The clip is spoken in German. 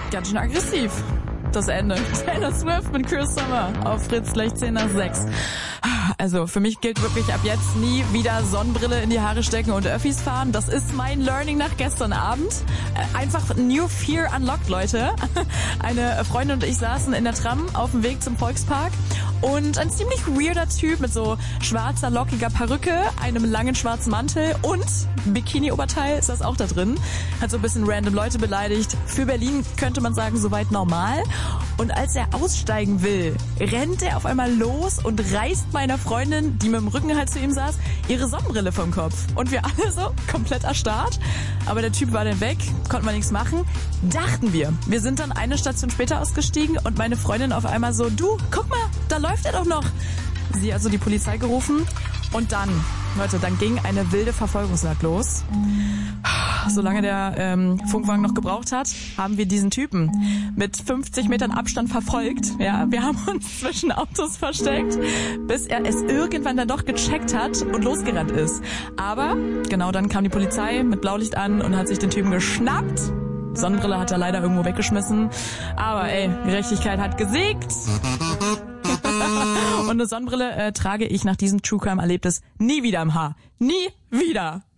ganz schön aggressiv. Das Ende. Taylor Swift mit Cruel Summer auf Fritz gleich 10 nach 6. Also für mich gilt wirklich ab jetzt nie wieder Sonnenbrille in die Haare stecken und Öffis fahren. Das ist mein Learning nach gestern Abend. Einfach New Fear unlocked, Leute. Eine Freundin und ich saßen in der Tram auf dem Weg zum Volkspark und ein ziemlich weirder Typ mit so schwarzer, lockiger Perücke, einem langen schwarzen Mantel und Bikini-Oberteil ist das auch da drin. Hat so ein bisschen random Leute beleidigt. Für Berlin könnte man sagen, soweit normal. Und als er aussteigen will, rennt er auf einmal los und reißt meiner Freundin, die mit dem Rücken halt zu ihm saß, ihre Sonnenbrille vom Kopf. Und wir alle so komplett erstarrt. Aber der Typ war dann weg, konnten wir nichts machen. Dachten wir. Wir sind dann eine Station später ausgestiegen und meine Freundin auf einmal so, du, guck mal, da läuft er doch noch. Sie also die Polizei gerufen und dann, Leute, dann ging eine wilde Verfolgungsjagd los. Solange der Funkwagen noch gebraucht hat, haben wir diesen Typen mit 50 Metern Abstand verfolgt. Ja, wir haben uns zwischen Autos versteckt, bis er es irgendwann dann doch gecheckt hat und losgerannt ist. Aber genau dann kam die Polizei mit Blaulicht an und hat sich den Typen geschnappt. Die Sonnenbrille hat er leider irgendwo weggeschmissen. Aber Gerechtigkeit hat gesiegt. Und eine Sonnenbrille trage ich nach diesem True Crime Erlebnis nie wieder im Haar. Nie wieder.